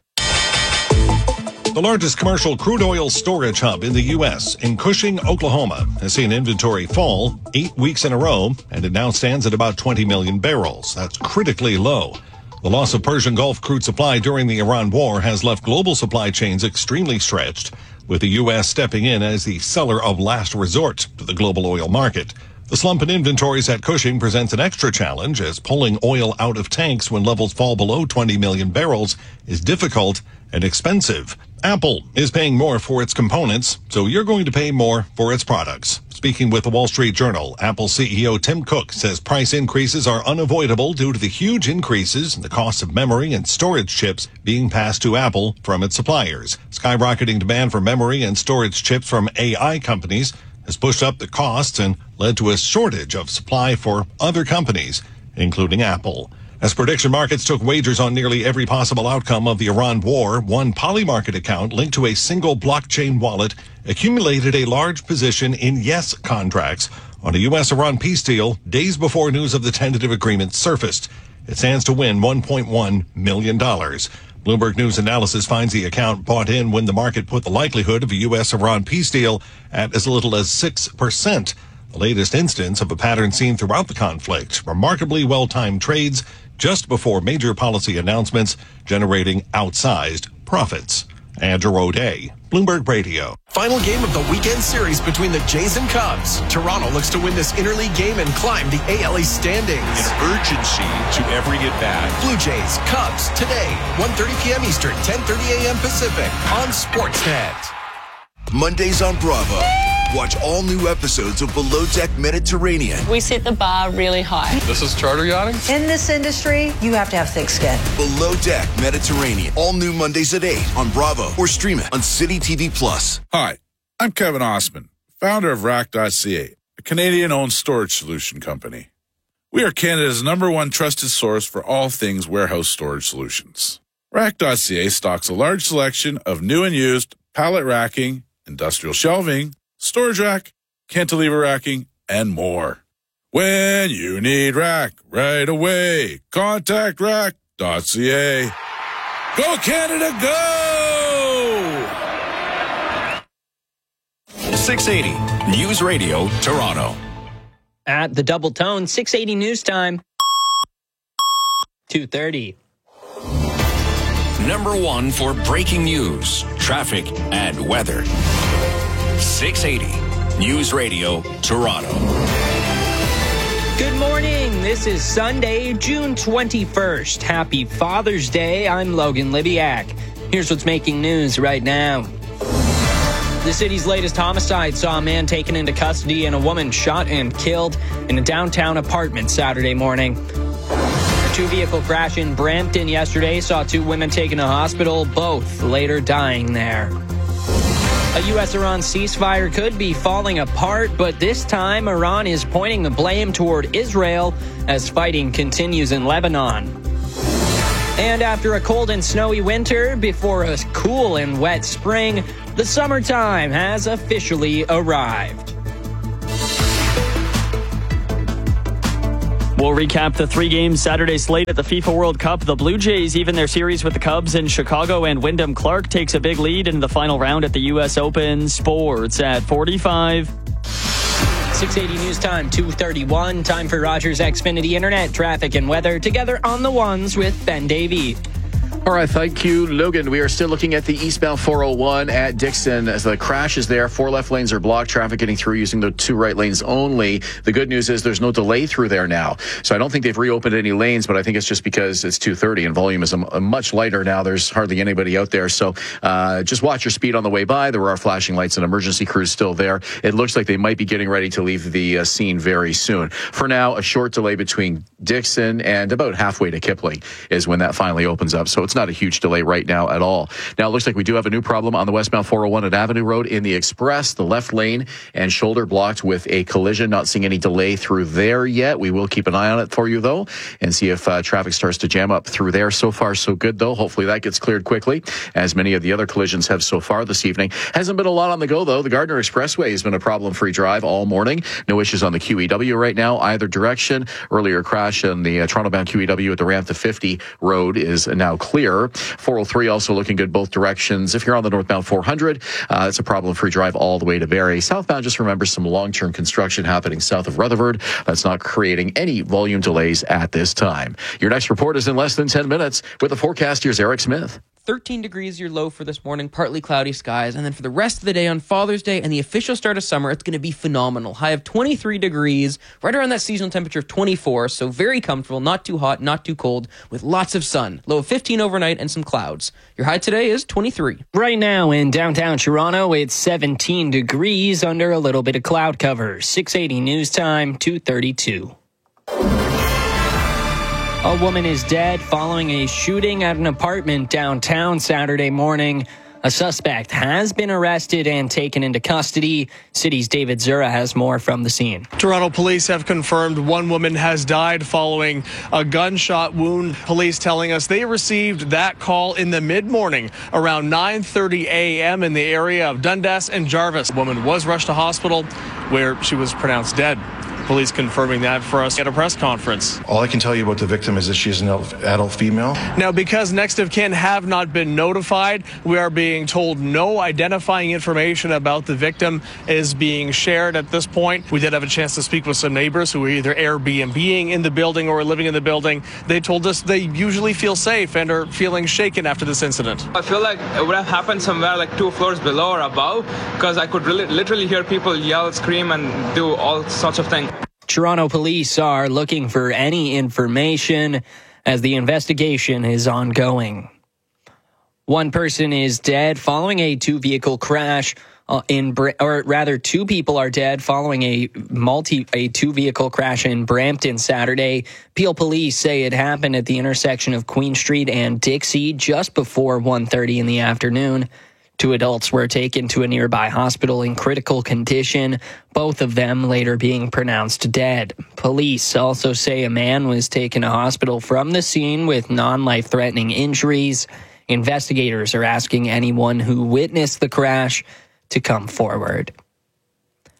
The largest commercial crude oil storage hub in the U S, in Cushing, Oklahoma, has seen inventory fall eight weeks in a row, and it now stands at about twenty million barrels. That's critically low. The loss of Persian Gulf crude supply during the Iran war has left global supply chains extremely stretched, with the U S stepping in as the seller of last resort to the global oil market. The slump in inventories at Cushing presents an extra challenge, as pulling oil out of tanks when levels fall below twenty million barrels is difficult and expensive. Apple is paying more for its components, so you're going to pay more for its products. Speaking with the Wall Street Journal, Apple C E O Tim Cook says price increases are unavoidable due to the huge increases in the cost of memory and storage chips being passed to Apple from its suppliers. Skyrocketing demand for memory and storage chips from A I companies has pushed up the costs and led to a shortage of supply for other companies, including Apple. As prediction markets took wagers on nearly every possible outcome of the Iran war, one Polymarket account linked to a single blockchain wallet accumulated a large position in yes contracts on a U S Iran peace deal days before news of the tentative agreement surfaced. It stands to win one point one million dollars. Bloomberg News Analysis finds the account bought in when the market put the likelihood of a U S Iran peace deal at as little as six percent. The latest instance of a pattern seen throughout the conflict. Remarkably well-timed trades just before major policy announcements, generating outsized profits. Andrew O'Day, Bloomberg Radio. Final game of the weekend series between the Jays and Cubs. Toronto looks to win this interleague game and climb the A L East standings. An urgency to every at-bat. Blue Jays, Cubs, today, one thirty p.m. Eastern, ten thirty a.m. Pacific, on Sportsnet. Mondays on Bravo. Watch all new episodes of Below Deck Mediterranean. We set the bar really high. This is charter yachting. In this industry, you have to have thick skin. Below Deck Mediterranean. All new Mondays at eight on Bravo or stream it on City T V Plus. Hi, I'm Kevin Osman, founder of Rack dot C A, a Canadian-owned storage solution company. We are Canada's number one trusted source for all things warehouse storage solutions. Rack dot C A stocks a large selection of new and used pallet racking, industrial shelving, storage rack, cantilever racking, and more. When you need rack right away, contact Rack dot C A. Go, Canada, go! six eighty News Radio, Toronto. At the Double Tone, six eighty News Time, two thirty. Number one for breaking news, traffic, and weather. six eighty News Radio, Toronto. Good morning. This is Sunday, June twenty-first. Happy Father's Day. I'm Logan Libiak. Here's what's making news right now. The city's latest homicide saw a man taken into custody and a woman shot and killed in a downtown apartment Saturday morning. A two-vehicle crash in Brampton yesterday saw two women taken to hospital, both later dying there. A U S-Iran ceasefire could be falling apart, but this time Iran is pointing the blame toward Israel as fighting continues in Lebanon. And after a cold and snowy winter, before a cool and wet spring, the summertime has officially arrived. We'll recap the three-game Saturday slate at the FIFA World Cup. The Blue Jays even their series with the Cubs in Chicago, and Wyndham Clark takes a big lead in the final round at the U S Open. Sports at forty-five. six eighty News Time, two thirty-one. Time for Rogers Xfinity Internet, traffic, and weather together on the ones with Ben Davey. All right, thank you, Logan. We are still looking at the eastbound four oh one at Dixon as the crash is there. Four left lanes are blocked. Traffic getting through using the two right lanes only. The good news is there's no delay through there now. So I don't think they've reopened any lanes, but I think it's just because it's two thirty and volume is a, a much lighter now. There's hardly anybody out there. So uh, just watch your speed on the way by. There are flashing lights and emergency crews still there. It looks like they might be getting ready to leave the uh, scene very soon. For now, a short delay between Dixon and about halfway to Kipling is when that finally opens up. So it's not a huge delay right now at all. Now, it looks like we do have a new problem on the westbound four oh one at Avenue Road in the Express. The left lane and shoulder blocked with a collision. Not seeing any delay through there yet. We will keep an eye on it for you, though, and see if uh, traffic starts to jam up through there. So far, so good, though. Hopefully that gets cleared quickly, as many of the other collisions have so far this evening. Hasn't been a lot on the go, though. The Gardner Expressway has been a problem-free drive all morning. No issues on the Q E W right now, either direction. Earlier crash on the uh, Toronto-bound Q E W at the ramp to fifty road is now clear. four oh three also looking good both directions. If you're on the northbound four hundred, uh, it's a problem-free drive all the way to Barrie. Southbound, just remember some long-term construction happening south of Rutherford. That's not creating any volume delays at this time. Your next report is in less than ten minutes with the forecast. Here's Eric Smith. thirteen degrees your low for this morning, partly cloudy skies, and then for the rest of the day on Father's Day and the official start of summer, it's going to be phenomenal. High of twenty-three degrees, right around that seasonal temperature of twenty-four, so very comfortable, not too hot, not too cold, with lots of sun. Low of fifteen overnight and some clouds. Your high today is twenty-three. Right now in downtown Toronto, it's seventeen degrees under a little bit of cloud cover. six eighty News Time, two thirty-two. A woman is dead following a shooting at an apartment downtown Saturday morning. A suspect has been arrested and taken into custody. City's David Zura has more from the scene. Toronto police have confirmed one woman has died following a gunshot wound. Police telling us they received that call in the mid-morning around nine thirty a.m. in the area of Dundas and Jarvis. The woman was rushed to hospital where she was pronounced dead. Police confirming that for us at a press conference. All I can tell you about the victim is that she is an adult female. Now, because next of kin have not been notified, we are being told no identifying information about the victim is being shared at this point. We did have a chance to speak with some neighbors who are either Airbnb-ing in the building or living in the building. They told us they usually feel safe and are feeling shaken after this incident. I feel like it would have happened somewhere like two floors below or above, because I could really, literally hear people yell, scream, and do all sorts of things. Toronto police are looking for any information as the investigation is ongoing. One person is dead following a two-vehicle crash uh, in, or rather, two people are dead following a multi a two-vehicle crash in Brampton Saturday. Peel police say it happened at the intersection of Queen Street and Dixie just before one thirty in the afternoon. Two adults were taken to a nearby hospital in critical condition, both of them later being pronounced dead. Police also say a man was taken to hospital from the scene with non-life-threatening injuries. Investigators are asking anyone who witnessed the crash to come forward.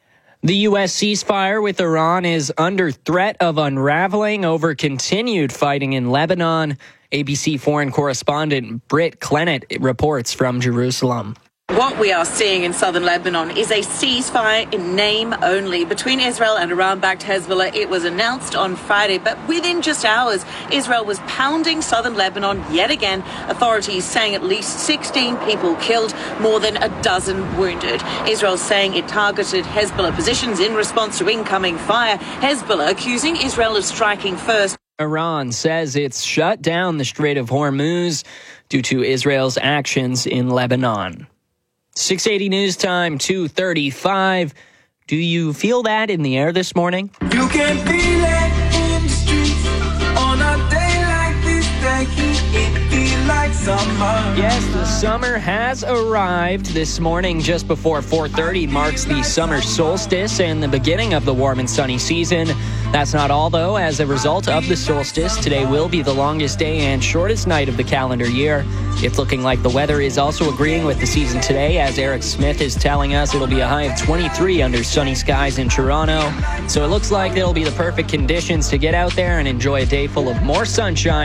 The U S ceasefire with Iran is under threat of unraveling over continued fighting in Lebanon. A B C foreign correspondent Britt Clennett reports from Jerusalem. What we are seeing in southern Lebanon is a ceasefire in name only between Israel and Iran-backed Hezbollah. It was announced on Friday, but within just hours, Israel was pounding southern Lebanon yet again. Authorities saying at least sixteen people killed, more than a dozen wounded. Israel saying it targeted Hezbollah positions in response to incoming fire. Hezbollah accusing Israel of striking first. Iran says it's shut down the Strait of Hormuz due to Israel's actions in Lebanon. six eighty News Time, two thirty-five. Do you feel that in the air this morning? You can feel it in the streets on a day like this. That heat, it feel like summer. Yes, the summer has arrived. This morning, just before four thirty, marks the summer solstice and the beginning of the warm and sunny season. That's not all, though. As a result of the solstice, today will be the longest day and shortest night of the calendar year. It's looking like the weather is also agreeing with the season today, as Eric Smith is telling us it'll be a high of twenty-three under sunny skies in Toronto. So it looks like it'll be the perfect conditions to get out there and enjoy a day full of more sunshine.